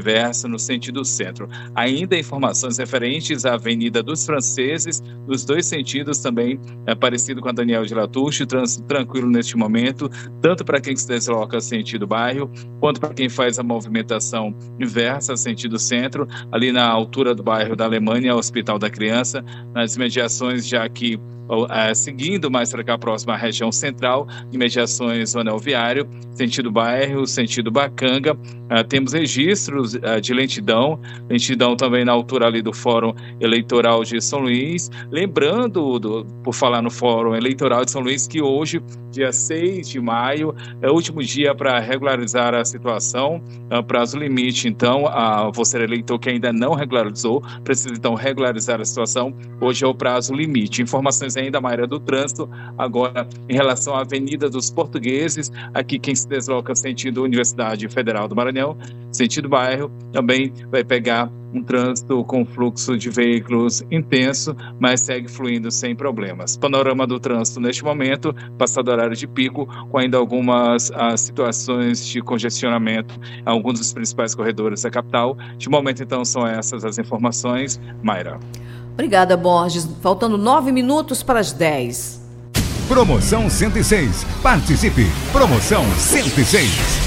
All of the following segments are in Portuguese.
inversa no sentido centro. Ainda informações referentes à Avenida dos Franceses, nos dois sentidos também, parecido com a Daniel de Latouche, trânsito tranquilo neste momento, tanto para quem se desloca sentido bairro, quanto para quem faz a movimentação inversa sentido centro, ali na altura do bairro da Alemanha, Hospital da Criança, nas imediações já que seguindo mais para cá, próximo à região central, imediações do anel viário, sentido bairro, sentido Bacanga, temos registros de lentidão também na altura ali do Fórum Eleitoral de São Luís, lembrando, por falar no Fórum Eleitoral de São Luís, que hoje, dia 6 de maio, é o último dia para regularizar a situação, prazo limite, então, você eleitor que ainda não regularizou, precisa então regularizar a situação, hoje é o prazo limite. Informações ainda, Mayra, do trânsito, agora em relação à Avenida dos Portugueses, aqui quem se desloca sentido Universidade Federal do Maranhão, sentido bairro, também vai pegar um trânsito com fluxo de veículos intenso, mas segue fluindo sem problemas. Panorama do trânsito neste momento, passado horário de pico, com ainda algumas situações de congestionamento em alguns dos principais corredores da capital. De momento, então, são essas as informações. Mayra. Obrigada, Borges. Faltando 9 minutos para as 10. Promoção 106. Participe. Promoção 106.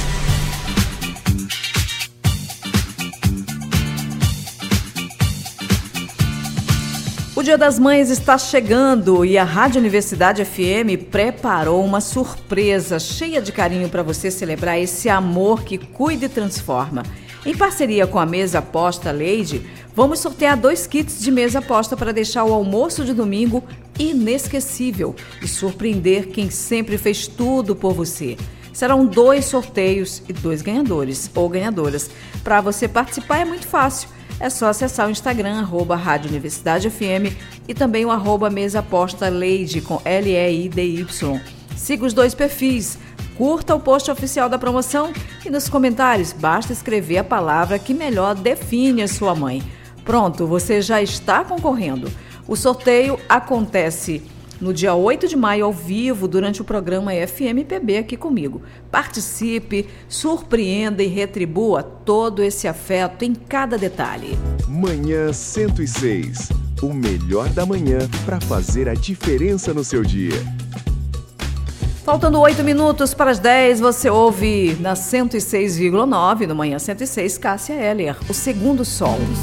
O Dia das Mães está chegando e a Rádio Universidade FM preparou uma surpresa cheia de carinho para você celebrar esse amor que cuida e transforma. Em parceria com a Mesa Aposta Lady, vamos sortear 2 kits de mesa aposta para deixar o almoço de domingo inesquecível e surpreender quem sempre fez tudo por você. Serão 2 sorteios e 2 ganhadores ou ganhadoras. Para você participar é muito fácil. É só acessar o Instagram, @Rádio Universidade FM e também o @Mesa Aposta Lady com LEIDY. Siga os 2 perfis, curta o post oficial da promoção e nos comentários basta escrever a palavra que melhor define a sua mãe. Pronto, você já está concorrendo. O sorteio acontece no dia 8 de maio, ao vivo, durante o programa FMPB aqui comigo. Participe, surpreenda e retribua todo esse afeto em cada detalhe. Manhã 106. O melhor da manhã para fazer a diferença no seu dia. Faltando 8 minutos para as 10, você ouve na 106,9, no Manhã 106, Cássia Eller, O Segundo Sol.